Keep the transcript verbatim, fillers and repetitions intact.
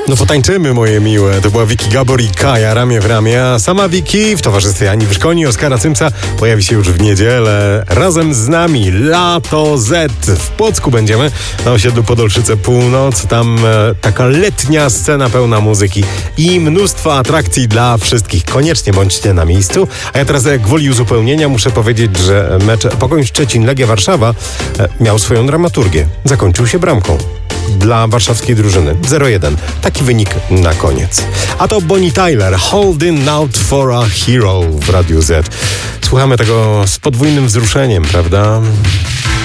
No potańczymy, moje miłe. To była Vicky Gabor i Kaja ramię w ramię. A sama Vicky w towarzystwie Ani Wyszkoni i Oskara Cymca pojawi się już w niedzielę. Razem z nami Lato Z. W Płocku będziemy na osiedlu Podolszyce Północ. Tam e, taka letnia scena pełna muzyki i mnóstwo atrakcji dla wszystkich. Koniecznie bądźcie na miejscu. A ja teraz jak woli uzupełnienia muszę powiedzieć, że mecz Pogoń Szczecin Legia Warszawa e, miał swoją dramaturgię. Zakończył się bramką dla warszawskiej drużyny. zero jeden. Taki wynik na koniec. A to Bonnie Tyler, Holding Out for a Hero w Radiu Z. Słuchamy tego z podwójnym wzruszeniem, prawda?